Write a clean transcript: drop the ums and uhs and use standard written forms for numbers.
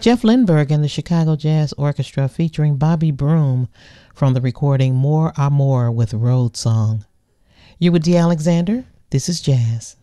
Jeff Lindbergh and the Chicago Jazz Orchestra featuring Bobby Broom from the recording More Amor with Road Song. You're with D. Alexander. This is Jazz.